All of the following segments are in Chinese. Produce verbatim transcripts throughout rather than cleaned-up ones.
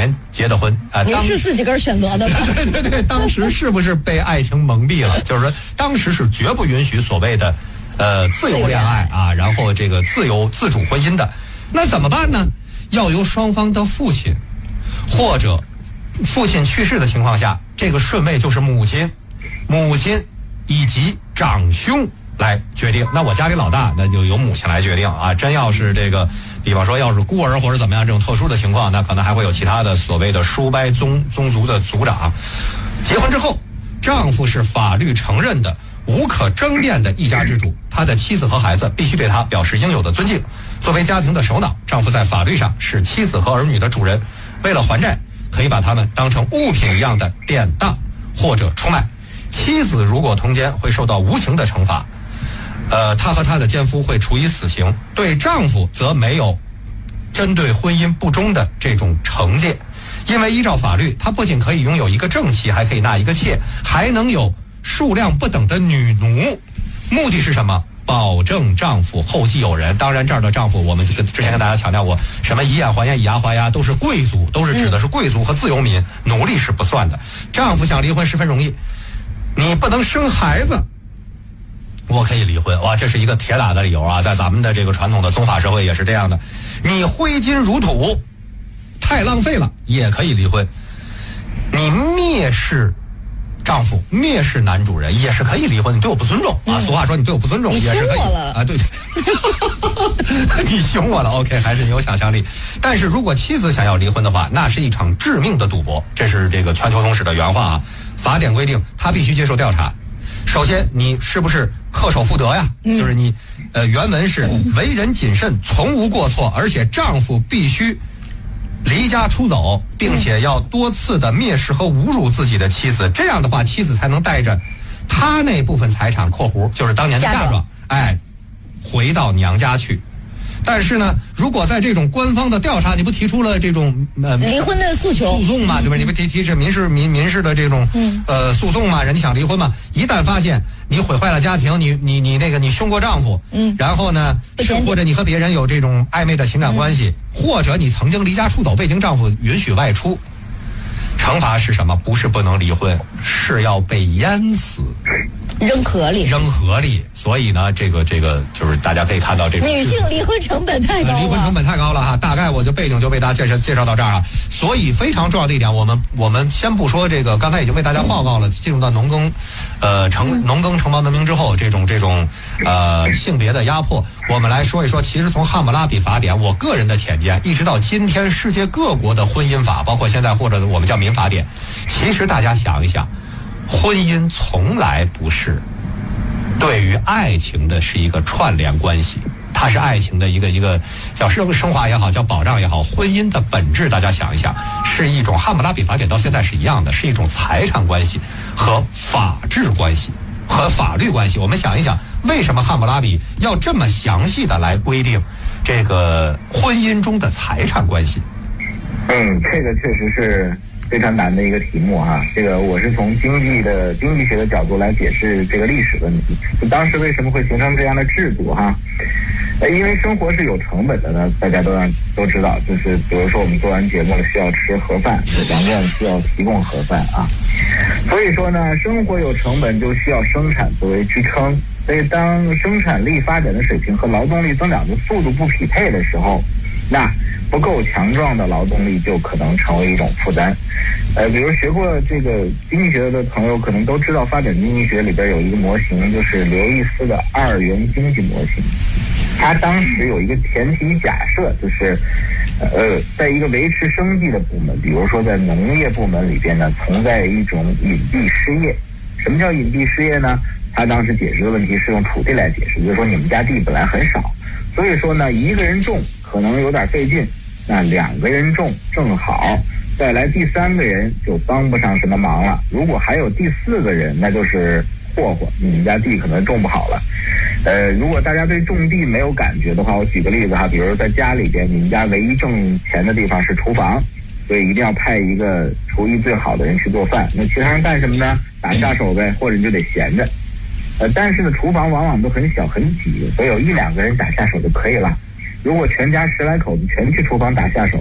年结的婚啊。 您是自己个儿选择的吧？ 对对对，当时是不是被爱情蒙蔽了？就是说，当时是绝不允许所谓的呃自由恋爱啊，然后这个自由自主婚姻的。那怎么办呢？要由双方的父亲或者父亲去世的情况下，这个顺位就是母亲、母亲以及长兄来决定。那我家里老大，那就由母亲来决定啊。真要是这个，比方说要是孤儿或者怎么样这种特殊的情况，那可能还会有其他的所谓的叔伯宗宗族的族长。结婚之后，丈夫是法律承认的无可争辩的一家之主，他的妻子和孩子必须对他表示应有的尊敬。作为家庭的首脑，丈夫在法律上是妻子和儿女的主人，为了还债，可以把他们当成物品一样的典当或者出卖。妻子如果通奸，会受到无情的惩罚，呃，他和他的奸夫会处以死刑。对丈夫则没有针对婚姻不忠的这种惩戒，因为依照法律，他不仅可以拥有一个正妻，还可以纳一个妾，还能有数量不等的女奴。目的是什么？保证丈夫后继有人。当然这儿的丈夫，我们之前跟大家强调过，什么以眼还眼、以牙还牙，都是贵族，都是指的是贵族和自由民，奴隶是不算的。丈夫想离婚十分容易，你不能生孩子，我可以离婚。哇，这是一个铁打的理由啊，在咱们的这个传统的宗法社会也是这样的。你挥金如土，太浪费了，也可以离婚。你蔑视丈夫，蔑视男主人，也是可以离婚。你对我不尊重啊！俗话说你对我不尊重，也是可以啊。对，你凶我了。OK， 还是你有想象力。但是如果妻子想要离婚的话，那是一场致命的赌博。这是这个全球通史的原话啊。法典规定，他必须接受调查。首先，你是不是恪守妇德呀？嗯、就是你，呃，原文是为人谨慎，从无过错，而且丈夫必须离家出走，并且要多次的蔑视和侮辱自己的妻子，这样的话，妻子才能带着他那部分财产（括弧就是当年的嫁妆）哎，回到娘家去。但是呢，如果在这种官方的调查，你不提出了这种呃离婚的诉求、 诉讼嘛，对吧？你不提提是民事民民事的这种呃诉讼嘛？人家想离婚嘛，一旦发现你毁坏了家庭，你你你那个你凶过丈夫，嗯，然后呢，是或者你和别人有这种暧昧的情感关系，嗯、或者你曾经离家出走，未经丈夫允许外出，惩罚是什么？不是不能离婚，是要被淹死。 扔河里， 扔河里。所以呢，这个这个就是大家可以看到这个女性离婚成本太高了， 离婚成本太高了哈。大概我就背景就为大家介绍介绍到这儿啊。所以非常重要的一点，我们我们先不说这个，刚才已经为大家报告了，进入到农耕，呃城农耕城邦文明之后，这种这种呃性别的压迫，我们来说一说。其实从汉谟拉比法典，我个人的浅见，一直到今天世界各国的婚姻法，包括现在或者我们叫民法典，其实大家想一想。婚姻从来不是对于爱情的是一个串联关系，它是爱情的一个一个叫升升华也好，叫保障也好。婚姻的本质，大家想一想，是一种汉谟拉比法典到现在是一样的，是一种财产关系和法治关系和法律关系。我们想一想，为什么汉谟拉比要这么详细的来规定这个婚姻中的财产关系？ 嗯，这个确实是非常难的一个题目哈，这个我是从经济的经济学的角度来解释这个历史问题。就当时为什么会形成这样的制度哈？呃，因为生活是有成本的呢，大家都让都知道，就是比如说我们做完节目了需要吃盒饭，粮店需要提供盒饭啊，所以说呢，生活有成本就需要生产作为支撑。所以当生产力发展的水平和劳动力增长的速度不匹配的时候，那不够强壮的劳动力就可能成为一种负担。呃，比如学过这个经济学的朋友可能都知道，发展经济学里边有一个模型，就是刘易斯的二元经济模型。他当时有一个前提假设，就是呃，在一个维持生计的部门，比如说在农业部门里边呢，存在一种隐蔽失业。什么叫隐蔽失业呢？他当时解释的问题是用土地来解释，就是说你们家地本来很少，所以说呢，一个人种可能有点费劲，那两个人种正好，再来第三个人就帮不上什么忙了。如果还有第四个人，那就是霍霍，你们家地可能种不好了。呃，如果大家对种地没有感觉的话，我举个例子哈，比如在家里边，你们家唯一挣钱的地方是厨房，所以一定要派一个厨艺最好的人去做饭。那其他人干什么呢？打下手呗，或者你就得闲着。呃，但是呢，厨房往往都很小很挤，所以有一两个人打下手就可以了。如果全家十来口子全去厨房打下手，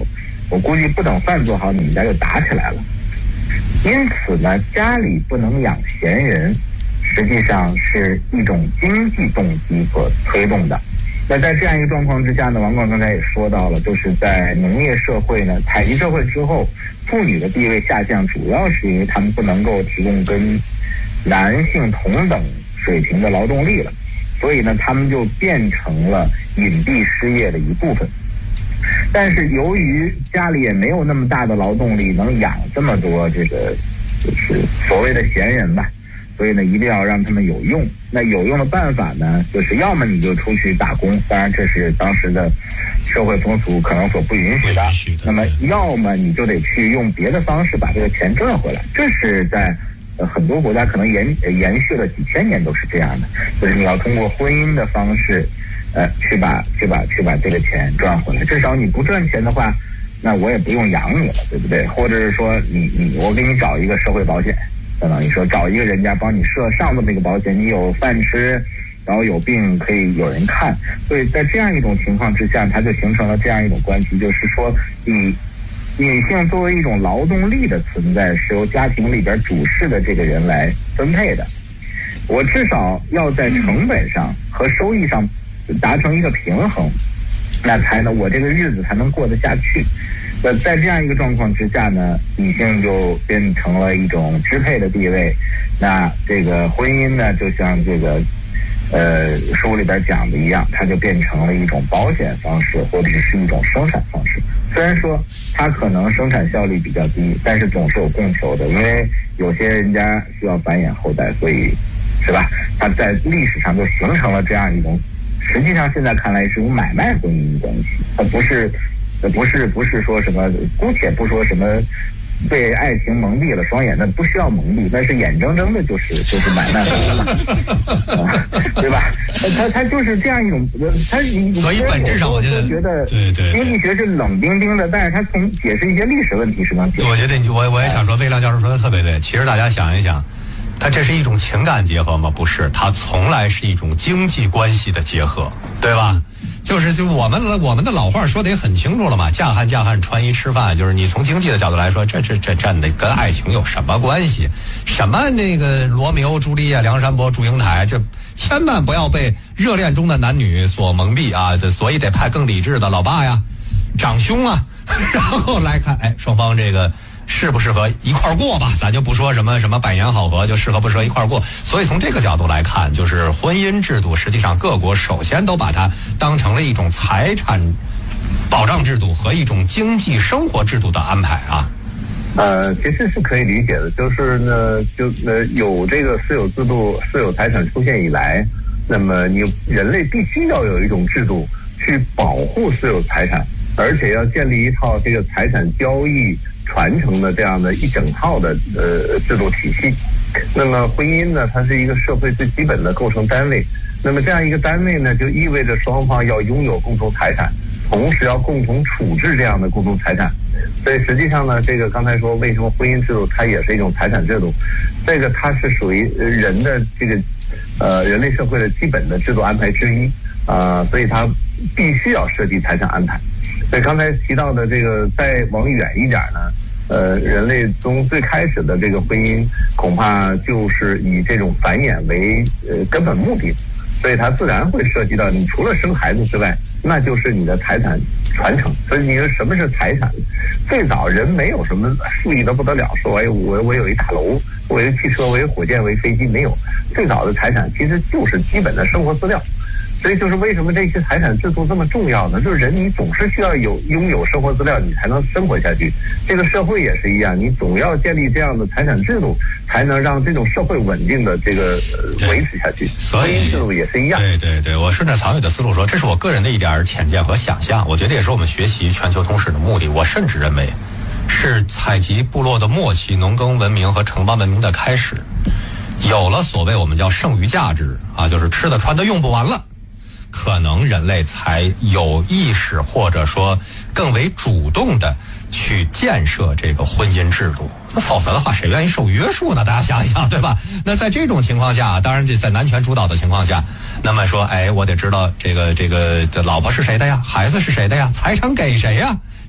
我估计不等饭做好，你们家就打起来了。因此呢，家里不能养闲人，实际上是一种经济动机所推动的。那在这样一个状况之下呢，王广刚才也说到了，就是在农业社会呢，采集社会之后，妇女的地位下降，主要是因为她们不能够提供跟男性同等水平的劳动力了，所以呢，他们就变成了隐蔽失业的一部分。但是由于家里也没有那么大的劳动力能养这么多这个就是所谓的闲人吧，所以呢，一定要让他们有用。那有用的办法呢，就是要么你就出去打工，当然这是当时的社会风俗可能所不允许的。那么要么你就得去用别的方式把这个钱赚回来。这是在呃很多国家可能延延续了几千年都是这样的，就是你要通过婚姻的方式。呃，去把去把去把这个钱赚回来，至少你不赚钱的话，那我也不用养你了，对不对？或者是说你你我给你找一个社会保险，相当于说找一个人家帮你设上的这个保险，你有饭吃，然后有病可以有人看。所以在这样一种情况之下，它就形成了这样一种关系，就是说你女性作为一种劳动力的存在，是由家庭里边主事的这个人来分配的。我至少要在成本上和收益上达成一个平衡，那才能我这个日子才能过得下去。那在这样一个状况之下呢，女性就变成了一种支配的地位。那这个婚姻呢，就像这个呃书里边讲的一样，它就变成了一种保险方式，或者是一种生产方式。虽然说它可能生产效率比较低，但是总是有供求的，因为有些人家需要繁衍后代，所以是吧？它在历史上就形成了这样一种。实际上，现在看来是种买卖婚姻关系，它不是，不是，不是说什么，姑且不说什么被爱情蒙蔽了双眼，那不需要蒙蔽，那是眼睁睁的，就是就是买卖婚姻了，啊，对吧？它它就是这样一种，它所以本质上我觉得， 觉得对对， 经济学是冷冰冰的，但是它从解释一些历史问题是能解释。 我觉得你我我也想说，魏亮教授说的特别对。其实大家想一想。它这是一种情感结合吗？不是，它从来是一种经济关系的结合，对吧？就是就我们我们的老话说的也很清楚了嘛，嫁汉嫁汉穿衣吃饭，就是你从经济的角度来说，这这这这得跟爱情有什么关系？什么那个罗密欧朱丽叶、梁山伯祝英台，这千万不要被热恋中的男女所蒙蔽啊！这所以得派更理智的老爸呀、长兄啊，然后来看，哎，双方这个。适不适合一块儿过吧？咱就不说什么什么百年好合，就适合不适合一块儿过。所以从这个角度来看，就是婚姻制度，实际上各国首先都把它当成了一种财产保障制度和一种经济生活制度的安排啊。 呃，其实是可以理解的，就是呢，就呃有这个私有制度、私有财产出现以来，那么你人类必须要有一种制度去保护私有财产，而且要建立一套这个财产交易。传承的这样的一整套的呃制度体系，那么婚姻呢，它是一个社会最基本的构成单位。那么这样一个单位呢，就意味着双方要拥有共同财产，同时要共同处置这样的共同财产。所以实际上呢，这个刚才说为什么婚姻制度它也是一种财产制度，这个它是属于人的这个呃人类社会的基本的制度安排之一啊、呃，所以它必须要涉及财产安排。所以刚才提到的这个再往远一点呢，呃，人类从最开始的这个婚姻，恐怕就是以这种繁衍为呃根本目的，所以它自然会涉及到你除了生孩子之外，那就是你的财产传承。所以你说什么是财产？最早人没有什么富裕的不得了，说哎我我有一大楼，我有一汽车，我有火箭，我有飞机，没有。最早的财产其实就是基本的生活资料。所以就是为什么这些财产制度这么重要呢？就是人你总是需要有拥有生活资料，你才能生活下去。这个社会也是一样，你总要建立这样的财产制度，才能让这种社会稳定的这个、呃、维持下去。 所以制度也是一样。 对对对，我顺着曹宇的思路说，这是我个人的一点浅见和想象，我觉得也是我们学习全球通史的目的。我甚至认为，是采集部落的末期，农耕文明和城邦文明的开始，有了所谓我们叫剩余价值啊，就是吃的穿的用不完了。可能人类才有意识或者说更为主动的去建设这个婚姻制度，那否则的话谁愿意受约束呢？大家想一想，对吧？那在这种情况下，当然在男权主导的情况下，那么说哎我得知道这个这个老婆是谁的呀，孩子是谁的呀，财产给谁呀，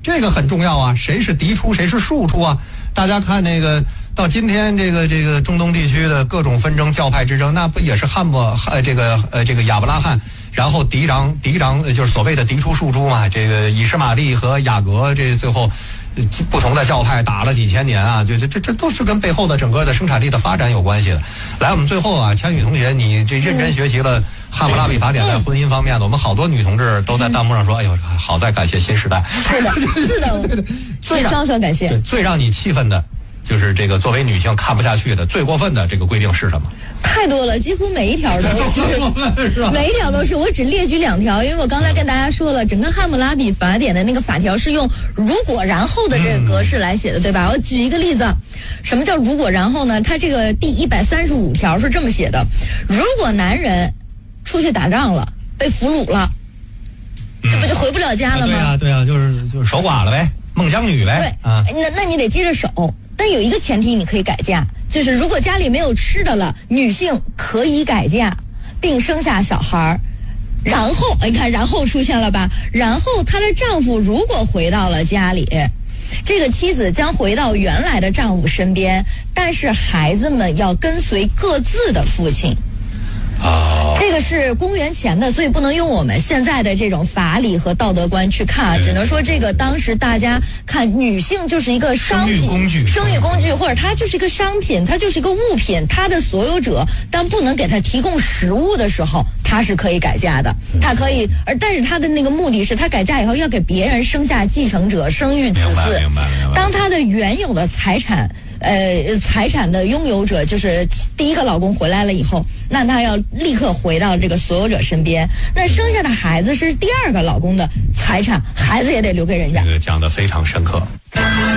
这个很重要啊，谁是嫡出，谁是庶出啊？大家看那个到今天这个这个中东地区的各种纷争、教派之争，那不也是汉姆呃这个呃这个亚伯拉罕，然后嫡长嫡长就是所谓的嫡出庶出嘛？这个以实玛利和雅各这最后。不同的教派打了几千年啊，就这这这都是跟背后的整个的生产力的发展有关系的。来，我们最后啊，千羽同学，你这认真学习了《汉谟拉比法典》在婚姻方面的，我们好多女同志都在弹幕上说：“哎呦，好在感谢新时代。” 是的，是的， 对对，最双双感谢。 对，最让你气愤的，就是这个作为女性看不下去的最过分的这个规定是什么？ 太多了，几乎每一条都是，每一条都是。我只列举两条，因为我刚才跟大家说了，整个汉谟拉比法典的那个法条是用如果然后的这个格式来写的，对吧？我举一个例子，什么叫如果然后呢？它这个第一百三十五条是这么写的：如果男人出去打仗了，被俘虏了，这不就回不了家了吗？ 对啊，对啊，就是就是守寡了呗，孟姜女呗。 对啊，那那你得接着守，但有一个前提，你可以改嫁。就是如果家里没有吃的了，女性可以改嫁，并生下小孩，然后你看，然后出现了吧？然后她的丈夫如果回到了家里，这个妻子将回到原来的丈夫身边，但是孩子们要跟随各自的父亲。 哦， 这个是公元前的，所以不能用我们现在的这种法理和道德观去看，只能说这个当时大家看女性就是一个商品、 生育工具、 生育工具，或者它就是一个商品，它就是一个物品，它的所有者，当不能给它提供食物的时候，它是可以改嫁的，它可以，而但是它的那个目的是，它改嫁以后要给别人生下继承者，生育子嗣。 明白，明白，明白。 当它的原有的财产。呃，财产的拥有者就是第一个老公回来了以后，那他要立刻回到这个所有者身边。那生下的孩子是第二个老公的财产，孩子也得留给人家。 这个讲得非常深刻。